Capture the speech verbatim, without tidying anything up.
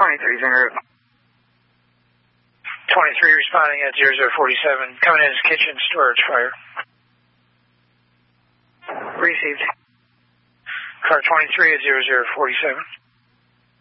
twenty-three's en route. twenty-three responding at zero zero forty-seven. Coming in as kitchen storage fire. Received. Car twenty-three at zero zero forty-seven.